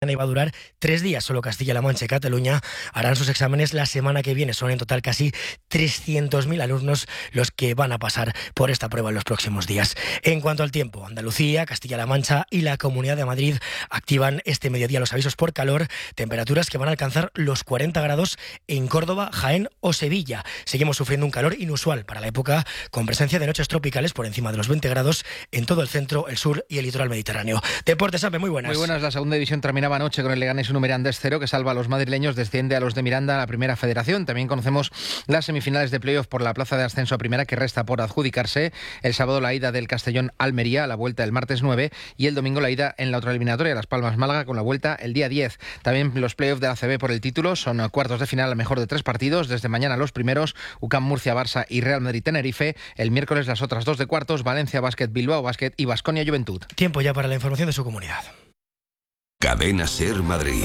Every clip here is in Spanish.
semana y va a durar 3 días. Solo Castilla-La Mancha y Cataluña harán sus exámenes la semana que viene. Son en total casi 300.000 alumnos los que van a pasar por esta prueba en los próximos días. En cuanto al tiempo, Andalucía, Castilla-La Mancha y la Comunidad de Madrid activan este mediodía los avisos por calor, temperaturas que van a alcanzar los 40 grados en Córdoba, Jaén o Sevilla. Seguimos sufriendo un calor inusual para la época, con presencia de noches tropicales por encima de los 20 grados en todo el centro, el sur y el litoral mediterráneo. Deportes, Ape, muy buenas. Muy buenas. La segunda división terminaba anoche con el Leganés 1 Mirandés 0, que salva a los madrileños, desciende a los de Miranda a la primera federación. También conocemos las semifinales de playoff por la plaza de ascenso a primera, que resta por adjudicarse. El sábado la ida del Castellón Almería, la vuelta el martes 9, y el domingo la ida en la otra eliminatoria, Las Palmas Málaga, con la vuelta el día 10. También los playoffs de la ACB por el título, son cuartos de final al mejor de 3 partidos. Desde mañana los primeros, UCAM Murcia Barça y Real Madrid Tenerife. El miércoles las otras 2 de cuartos, Valencia Basket, Bilbao Basket y Baskonia Juventud. Tiempo ya para la información de su comunidad. Cadena SER Madrid.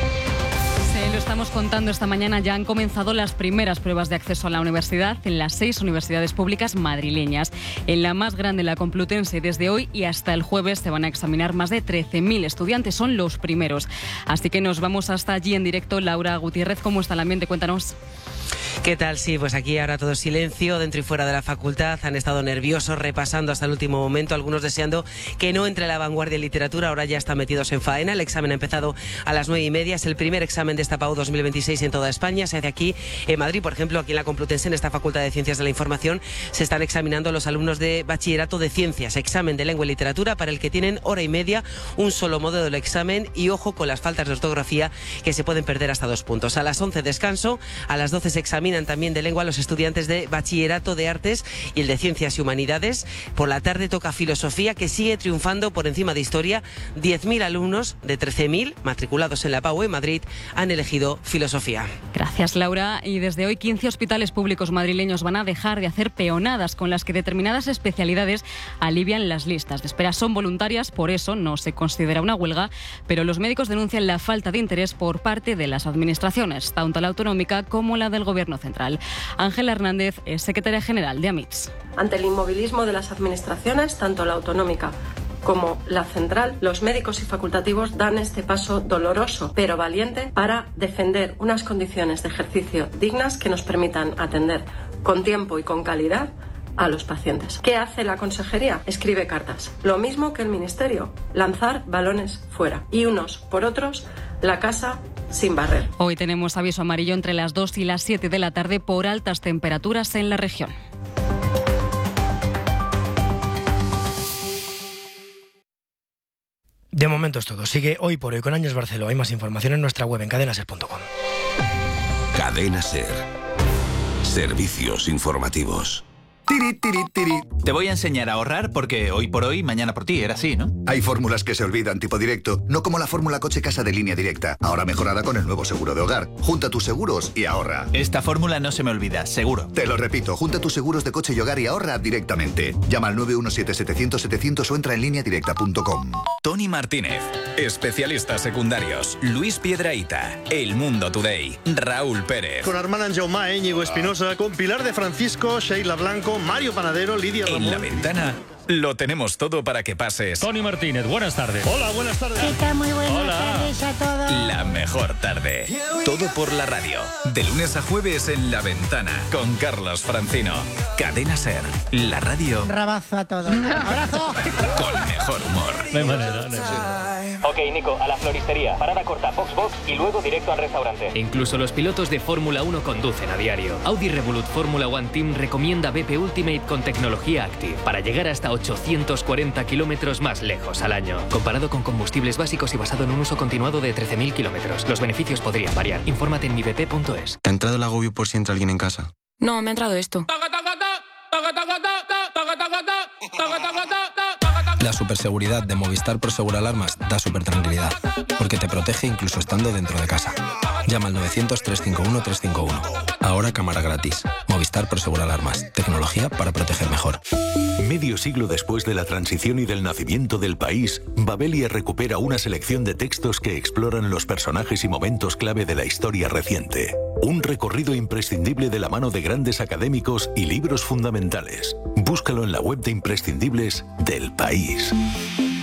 Lo estamos contando esta mañana, ya han comenzado las primeras pruebas de acceso a la universidad en las 6 universidades públicas madrileñas. En la más grande, la Complutense, desde hoy y hasta el jueves se van a examinar más de 13.000 estudiantes, son los primeros. Así que nos vamos hasta allí en directo. Laura Gutiérrez, ¿cómo está el ambiente? Cuéntanos. ¿Qué tal? Sí, pues aquí ahora todo silencio, dentro y fuera de la facultad. Han estado nerviosos, repasando hasta el último momento, algunos deseando que no entre la vanguardia en literatura. Ahora ya están metidos en faena. El examen ha empezado a las 9:30. Es el primer examen de esta PAU 2026 en toda España. Se hace aquí en Madrid, por ejemplo, aquí en la Complutense, en esta Facultad de Ciencias de la Información, se están examinando los alumnos de bachillerato de ciencias. Examen de lengua y literatura para el que tienen hora y media, un solo modo del examen, y ojo con las faltas de ortografía, que se pueden perder hasta 2 puntos. A las 11 descanso, a las 12 se examinan también de lengua los estudiantes de bachillerato de artes y el de ciencias y humanidades. Por la tarde toca filosofía, que sigue triunfando por encima de historia. 10.000 alumnos de 13.000 matriculados en la PAU en Madrid han elegido filosofía. Gracias, Laura. Y desde hoy 15 hospitales públicos madrileños van a dejar de hacer peonadas, con las que determinadas especialidades alivian las listas de espera. Son voluntarias, por eso no se considera una huelga, pero los médicos denuncian la falta de interés por parte de las administraciones, tanto la autonómica como la del Gobierno central. Ángela Hernández es secretaria general de AMITS. Ante el inmovilismo de las administraciones, tanto la autonómica como la central, los médicos y facultativos dan este paso doloroso pero valiente para defender unas condiciones de ejercicio dignas que nos permitan atender con tiempo y con calidad a los pacientes. ¿Qué hace la consejería? Escribe cartas. Lo mismo que el ministerio, lanzar balones fuera. Y unos por otros, la casa sin barrer. Hoy tenemos aviso amarillo entre las 2 y las 7 de la tarde por altas temperaturas en la región. De momento es todo. Sigue Hoy por Hoy con Ángels Barceló. Hay más información en nuestra web en cadenaser.com. Cadena SER. Servicios informativos. Tiri, tiri, tiri. Te voy a enseñar a ahorrar porque hoy por hoy, mañana por ti, era así, ¿no? Hay fórmulas que se olvidan, tipo directo, no como la fórmula coche-casa de Línea Directa, ahora mejorada con el nuevo seguro de hogar. Junta tus seguros y ahorra. Esta fórmula no se me olvida, seguro. Te lo repito, junta tus seguros de coche y hogar y ahorra directamente. Llama al 917-700-700 o entra en lineadirecta.com. Tony Martínez, especialistas secundarios, Luis Piedrahita, El Mundo Today, Raúl Pérez. Con Armand Jaumá, Íñigo Espinosa, con Pilar de Francisco, Sheila Blanco, Mario Panadero, Lidia Ramón. En La Ventana lo tenemos todo para que pases. Tony Martínez, buenas tardes. Hola, buenas tardes. ¿Qué tal? Muy buenas tardes a todos. La mejor tarde. Todo por la radio. De lunes a jueves en La Ventana con Carlos Francino. Cadena SER, la radio. Rabazo a todos. ¡Abrazo! Con mejor humor. De manera, no sé. Ok, Nico, a la floristería. Parada corta, box y luego directo al restaurante. Incluso los pilotos de Fórmula 1 conducen a diario. Audi Revolut Fórmula One Team recomienda BP Ultimate con tecnología Active para llegar hasta 840 kilómetros más lejos al año. Comparado con combustibles básicos y basado en un uso continuado de 13.000 kilómetros. Los beneficios podrían variar. Infórmate en mibp.es. ¿Te ha entrado el agobio por si entra alguien en casa? No, me ha entrado esto. La superseguridad de Movistar Prosegur Alarmas da supertranquilidad, porque te protege incluso estando dentro de casa. Llama al 900-351-351. Ahora cámara gratis. Movistar Prosegur Alarmas. Tecnología para proteger mejor. Medio siglo después de la transición y del nacimiento del país, Babelia recupera una selección de textos que exploran los personajes y momentos clave de la historia reciente. Un recorrido imprescindible de la mano de grandes académicos y libros fundamentales. Búscalo en la web de imprescindibles del País.